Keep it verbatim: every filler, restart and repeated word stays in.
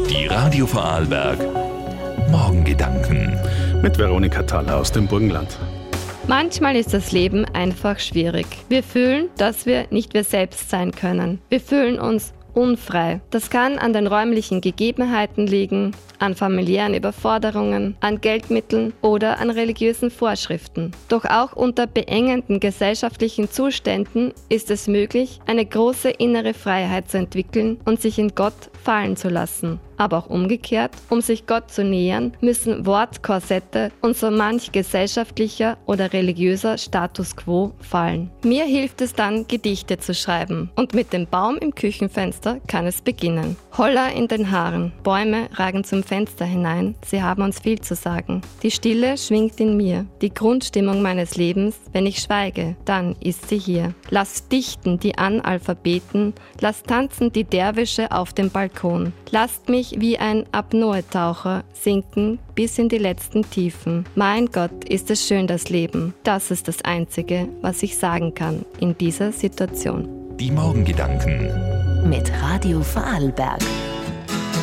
Die Radio Vorarlberg Morgengedanken mit Veronika Thaler aus dem Burgenland. Manchmal ist das Leben einfach schwierig. Wir fühlen, dass wir nicht wir selbst sein können. Wir fühlen uns unfrei. Das kann an den räumlichen Gegebenheiten liegen, an familiären Überforderungen, an Geldmitteln oder an religiösen Vorschriften. Doch auch unter beengenden gesellschaftlichen Zuständen ist es möglich, eine große innere Freiheit zu entwickeln und sich in Gott fallen zu lassen. Aber auch umgekehrt, um sich Gott zu nähern, müssen Wortkorsette und so manch gesellschaftlicher oder religiöser Status quo fallen. Mir hilft es dann, Gedichte zu schreiben. Und mit dem Baum im Küchenfenster kann es beginnen. Holler in den Haaren, Bäume ragen zum Fenster hinein, sie haben uns viel zu sagen. Die Stille schwingt in mir, die Grundstimmung meines Lebens, wenn ich schweige, dann ist sie hier. Lass dichten die Analphabeten, lass tanzen die Derwische auf dem Balkon. Lasst mich wie ein Apnoe-Taucher sinken bis in die letzten Tiefen. Mein Gott, ist es schön, das Leben. Das ist das Einzige, was ich sagen kann in dieser Situation. Die Morgengedanken mit Radio Vorarlberg.